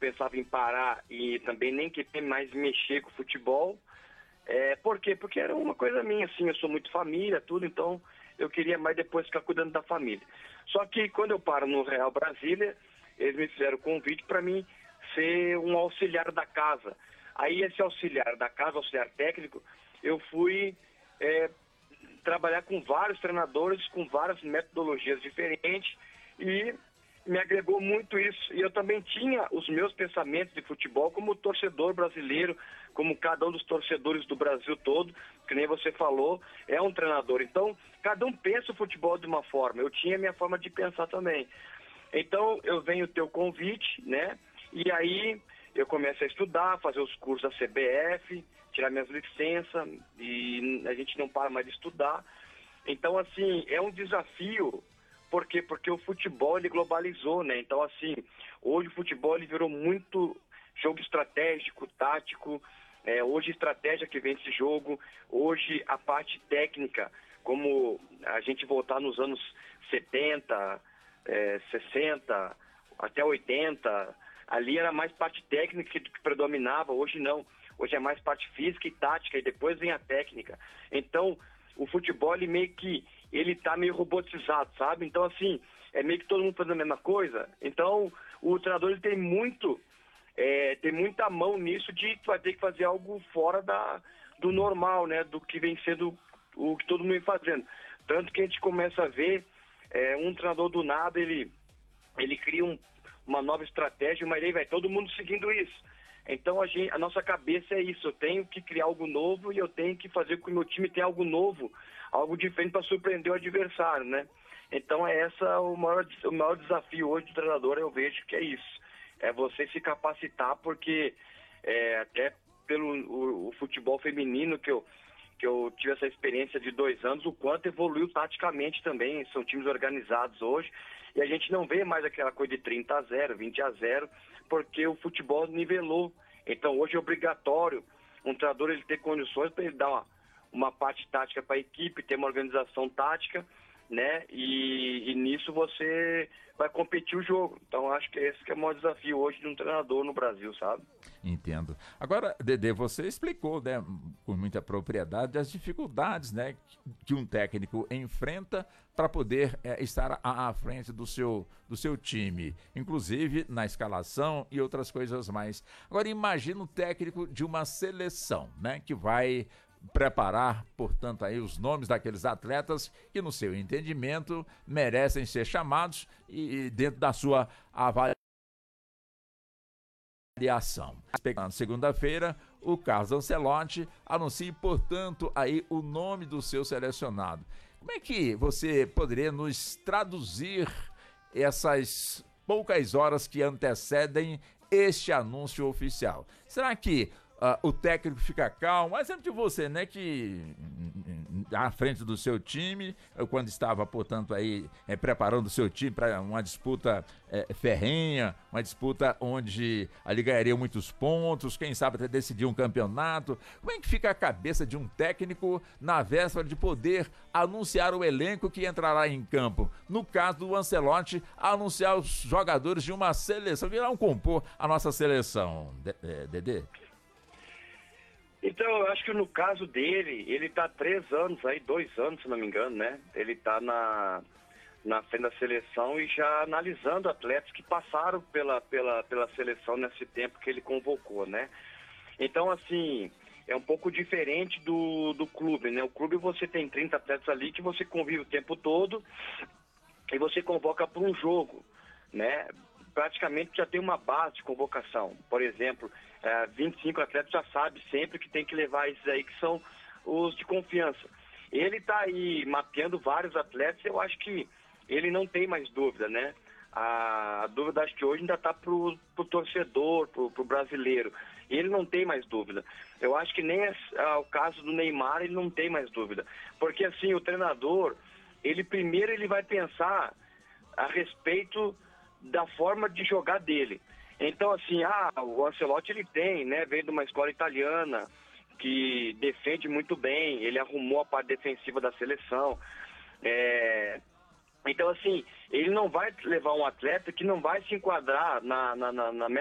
pensava em parar e também nem querer mais mexer com o futebol. Por quê? Porque era uma coisa minha, assim, eu sou muito família, tudo, então eu queria mais depois ficar cuidando da família. Só que quando eu paro no Real Brasília, eles me fizeram o convite para mim ser um auxiliar da casa. Aí esse auxiliar da casa, auxiliar técnico, eu fui trabalhar com vários treinadores, com várias metodologias diferentes e me agregou muito isso. E eu também tinha os meus pensamentos de futebol como torcedor brasileiro, como cada um dos torcedores do Brasil todo, que nem você falou, é um treinador. Então, cada um pensa o futebol de uma forma. Eu tinha a minha forma de pensar também. Então, eu venho ter o convite, né? E aí eu começo a estudar, fazer os cursos da CBF, tirar minhas licenças, e a gente não para mais de estudar. Então, assim, é um desafio. Por quê? Porque o futebol, ele globalizou, né? Então, assim, hoje o futebol, ele virou muito jogo estratégico, tático. Hoje a estratégia que vem desse jogo, hoje a parte técnica, como a gente voltar nos anos 70, 60, até 80, ali era mais parte técnica que predominava, hoje não. Hoje é mais parte física e tática, e depois vem a técnica. Então, o futebol, ele meio que, ele tá meio robotizado, sabe? Então, assim, é meio que todo mundo fazendo a mesma coisa. Então, o treinador, ele tem muita mão nisso de vai ter que fazer algo fora do normal, né? Do que vem sendo o que todo mundo vem fazendo. Tanto que a gente começa a ver um treinador do nada, ele cria uma nova estratégia, mas aí vai todo mundo seguindo isso. Então a nossa cabeça é isso, eu tenho que criar algo novo e eu tenho que fazer com que o meu time tenha algo novo, algo diferente para surpreender o adversário, né? Então o maior desafio hoje do treinador, eu vejo que é isso, é você se capacitar, porque até pelo o futebol feminino que eu tive essa experiência de 2 anos, o quanto evoluiu taticamente também, são times organizados hoje, e a gente não vê mais aquela coisa de 30-0, 20-0, porque o futebol nivelou. Então hoje é obrigatório um treinador ele ter condições para ele dar uma parte tática para a equipe, ter uma organização tática, né? E nisso você vai competir o jogo. Então acho que esse que é o maior desafio hoje de um treinador no Brasil, sabe? Entendo. Agora, Dedê, você explicou, né, com muita propriedade, as dificuldades, né, que um técnico enfrenta para poder estar à frente do seu time, inclusive na escalação e outras coisas mais. Agora, imagina o técnico de uma seleção, né, que vai preparar, portanto, aí os nomes daqueles atletas que, no seu entendimento, merecem ser chamados e dentro da sua avaliação. Na segunda-feira, o Carlos Ancelotti anuncia, portanto, aí o nome do seu selecionado. Como é que você poderia nos traduzir essas poucas horas que antecedem este anúncio oficial? Será que o técnico fica calmo? Exemplo de você, né, que à frente do seu time, quando estava, portanto, aí preparando o seu time para uma disputa ferrenha, uma disputa onde ali ganharia muitos pontos, quem sabe até decidir um campeonato. Como é que fica a cabeça de um técnico na véspera de poder anunciar o elenco que entrará em campo? No caso do Ancelotti, anunciar os jogadores de uma seleção, que irão compor a nossa seleção, Dedê? Então, eu acho que no caso dele, ele tá 3 anos aí, 2 anos, se não me engano, né? Ele tá na frente da seleção e já analisando atletas que passaram pela seleção nesse tempo que ele convocou, né? Então, assim, é um pouco diferente do clube, né? O clube você tem 30 atletas ali que você convive o tempo todo e você convoca para um jogo, né? Praticamente já tem uma base de convocação. Por exemplo, 25 atletas já sabe sempre que tem que levar esses aí que são os de confiança. Ele está aí mapeando vários atletas, eu acho que ele não tem mais dúvida, né? A dúvida acho que hoje ainda está pro torcedor, pro brasileiro. Ele não tem mais dúvida. Eu acho que nem o caso do Neymar, ele não tem mais dúvida. Porque assim, o treinador, primeiro ele vai pensar a respeito da forma de jogar dele. Então, assim, o Ancelotti ele tem, né, veio de uma escola italiana que defende muito bem, ele arrumou a parte defensiva da seleção. Então, assim, ele não vai levar um atleta que não vai se enquadrar na